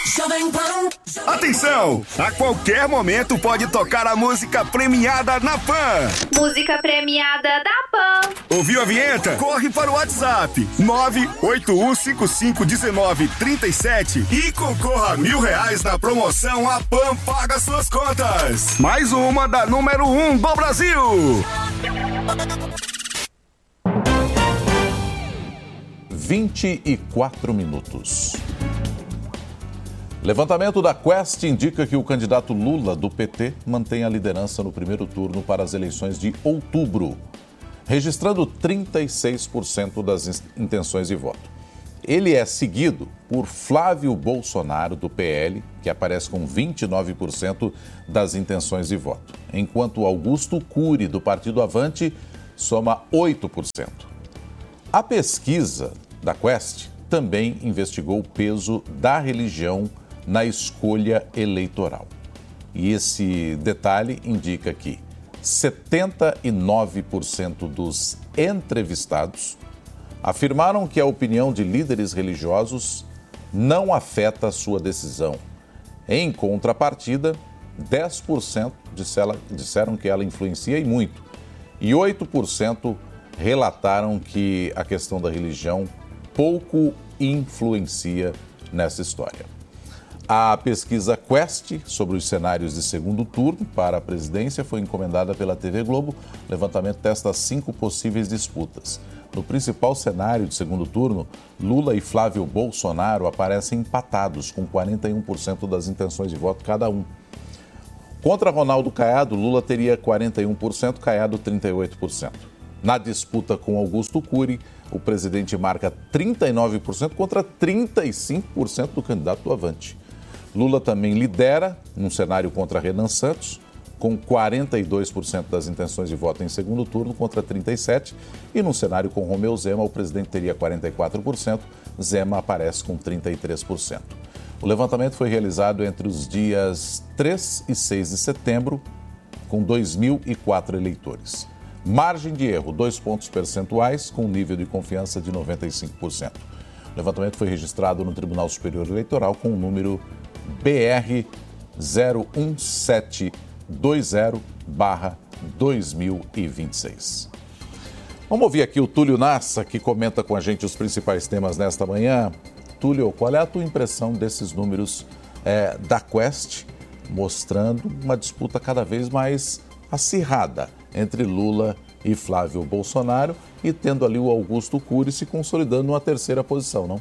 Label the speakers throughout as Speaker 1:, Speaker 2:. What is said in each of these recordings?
Speaker 1: Atenção! A qualquer momento pode tocar a música premiada na Pan.
Speaker 2: Música premiada da Pan.
Speaker 1: Ouviu a vinheta? Corre para o WhatsApp 981551937 e concorra a R$1.000 na promoção A Pan Paga Suas Contas. Mais uma da número 1 do Brasil.
Speaker 3: 24 minutos. Levantamento da Quest indica que o candidato Lula, do PT, mantém a liderança no primeiro turno para as eleições de outubro, registrando 36% das intenções de voto. Ele é seguido por Flávio Bolsonaro, do PL, que aparece com 29% das intenções de voto, enquanto Augusto Cury, do Partido Avante, soma 8%. A pesquisa da Quest também investigou o peso da religião na escolha eleitoral. E esse detalhe indica que 79% dos entrevistados afirmaram que a opinião de líderes religiosos não afeta a sua decisão. Em contrapartida, 10% disseram que ela influencia e muito, e 8% relataram que a questão da religião pouco influencia nessa história. A pesquisa Quest sobre os cenários de segundo turno para a presidência foi encomendada pela TV Globo. O levantamento testa 5 possíveis disputas. No principal cenário de segundo turno, Lula e Flávio Bolsonaro aparecem empatados, com 41% das intenções de voto cada um. Contra Ronaldo Caiado, Lula teria 41%, Caiado 38%. Na disputa com Augusto Cury, o presidente marca 39% contra 35% do candidato do Avante. Lula também lidera num cenário contra Renan Santos, com 42% das intenções de voto em segundo turno contra 37%, e num cenário com Romeu Zema, o presidente teria 44%, Zema aparece com 33%. O levantamento foi realizado entre os dias 3 e 6 de setembro, com 2.004 eleitores. Margem de erro, 2 pontos percentuais, com nível de confiança de 95%. O levantamento foi registrado no Tribunal Superior Eleitoral com o número BR 01720/2026. Vamos ouvir aqui o Túlio Nassa, que comenta com a gente os principais temas nesta manhã. Túlio, qual é a tua impressão desses números da Quest, mostrando uma disputa cada vez mais acirrada entre Lula e Flávio Bolsonaro e tendo ali o Augusto Cury se consolidando numa terceira posição, não?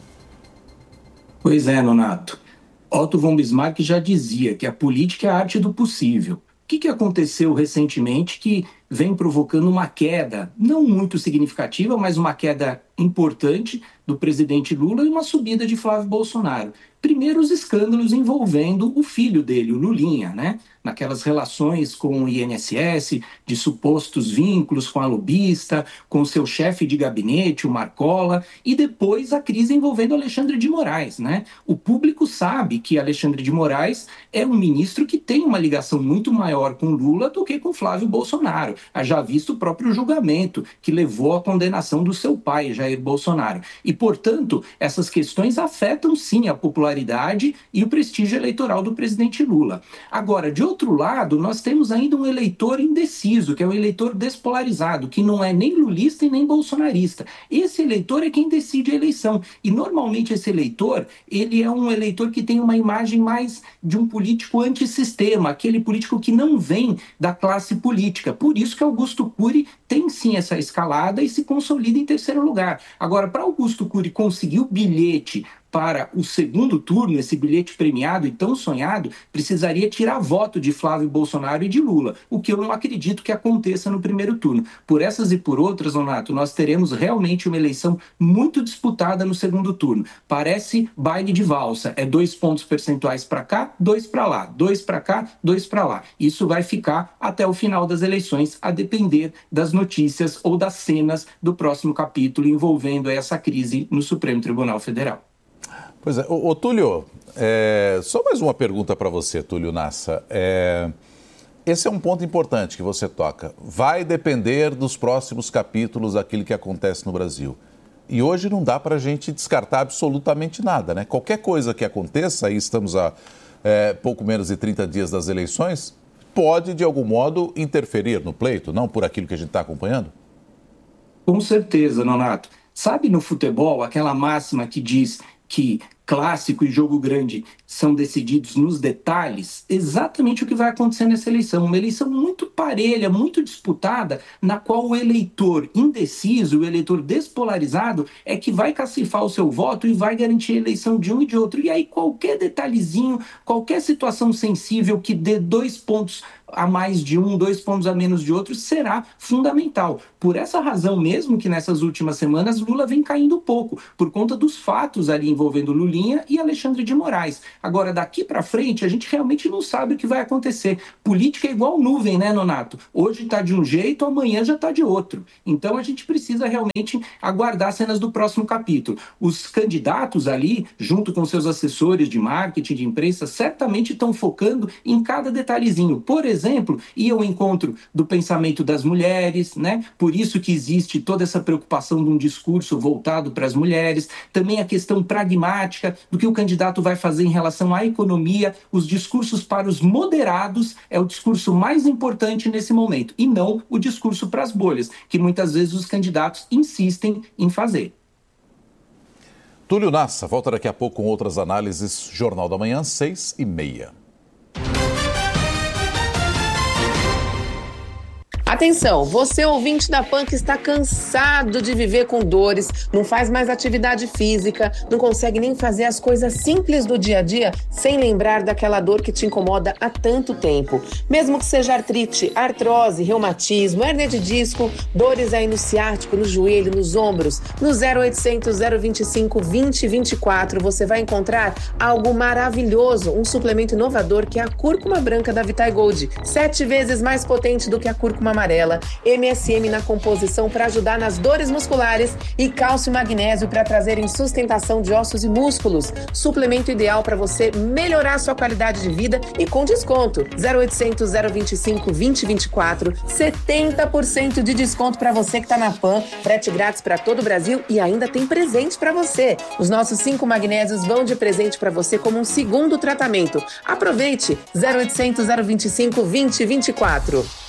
Speaker 4: Pois é, Nonato. Otto von Bismarck já dizia que a política é a arte do possível. O que aconteceu recentemente que vem provocando uma queda, não muito significativa, mas uma queda importante do presidente Lula e uma subida de Flávio Bolsonaro? Primeiro, os escândalos envolvendo o filho dele, o Lulinha, né? Naquelas relações com o INSS, de supostos vínculos com a lobista, com seu chefe de gabinete, o Marcola, e depois a crise envolvendo Alexandre de Moraes, né? O público sabe que Alexandre de Moraes é um ministro que tem uma ligação muito maior com Lula do que com Flávio Bolsonaro. Já visto o próprio julgamento que levou à condenação do seu pai, Jair Bolsonaro. E, portanto, essas questões afetam sim a popularidade e o prestígio eleitoral do presidente Lula. Agora, de outro lado, nós temos ainda um eleitor indeciso, que é um eleitor despolarizado, que não é nem lulista e nem bolsonarista. Esse eleitor é quem decide a eleição. E, normalmente, esse eleitor, ele é um eleitor que tem uma imagem mais de um político antissistema, aquele político que não vem da classe política. Por isso que Augusto Cury tem sim essa escalada e se consolida em terceiro lugar. Agora, para Augusto Cury conseguir o bilhete para o segundo turno, esse bilhete premiado e tão sonhado, precisaria tirar voto de Flávio Bolsonaro e de Lula, o que eu não acredito que aconteça no primeiro turno. Por essas e por outras, Nonato, nós teremos realmente uma eleição muito disputada no segundo turno. Parece baile de valsa, é 2 pontos percentuais para cá, 2 para lá, 2 para cá, 2 para lá. Isso vai ficar até o final das eleições, a depender das notícias ou das cenas do próximo capítulo envolvendo essa crise no Supremo Tribunal Federal.
Speaker 3: Pois é. Ô Túlio, só mais uma pergunta para você, Túlio Nassa. Esse é um ponto importante que você toca. Vai depender dos próximos capítulos daquilo que acontece no Brasil. E hoje não dá para a gente descartar absolutamente nada, né? Qualquer coisa que aconteça, aí estamos a pouco menos de 30 dias das eleições, pode, de algum modo, interferir no pleito, não por aquilo que a gente está acompanhando?
Speaker 4: Com certeza, Nonato. Sabe no futebol aquela máxima que diz que clássico e jogo grande são decididos nos detalhes? Exatamente o que vai acontecer nessa eleição. Uma eleição muito parelha, muito disputada, na qual o eleitor indeciso, o eleitor despolarizado, é que vai cacifar o seu voto e vai garantir a eleição de um e de outro. E aí qualquer detalhezinho, qualquer situação sensível que dê 2 pontos a mais de um, 2 pontos a menos de outro, será fundamental. Por essa razão mesmo que nessas últimas semanas Lula vem caindo pouco, por conta dos fatos ali envolvendo Lulinha e Alexandre de Moraes. Agora, daqui para frente, a gente realmente não sabe o que vai acontecer. Política é igual nuvem, né, Nonato? Hoje está de um jeito, amanhã já está de outro. Então, a gente precisa realmente aguardar cenas do próximo capítulo. Os candidatos ali, junto com seus assessores de marketing, de imprensa, certamente estão focando em cada detalhezinho. Por exemplo, ir ao encontro do pensamento das mulheres, né? Por isso que existe toda essa preocupação de um discurso voltado para as mulheres. Também a questão pragmática do que o candidato vai fazer em relação à economia. Os discursos para os moderados é o discurso mais importante nesse momento, e não o discurso para as bolhas, que muitas vezes os candidatos insistem em fazer.
Speaker 3: Túlio Nassa volta daqui a pouco com outras análises. Jornal da Manhã, 6h30.
Speaker 5: Atenção, você ouvinte da PAN que está cansado de viver com dores, não faz mais atividade física, não consegue nem fazer as coisas simples do dia a dia sem lembrar daquela dor que te incomoda há tanto tempo. Mesmo que seja artrite, artrose, reumatismo, hérnia de disco, dores aí no ciático, no joelho, nos ombros, no 0800 025 2024 você vai encontrar algo maravilhoso, um suplemento inovador que é a cúrcuma branca da Vitae Gold, 7 vezes mais potente do que a cúrcuma amarela, MSM na composição para ajudar nas dores musculares e cálcio e magnésio para trazerem sustentação de ossos e músculos. Suplemento ideal para você melhorar a sua qualidade de vida e com desconto. 0800 025 2024, 70% de desconto para você que está na PAN, frete grátis para todo o Brasil e ainda tem presente para você. Os nossos 5 magnésios vão de presente para você como um segundo tratamento. Aproveite! 0800 025 2024.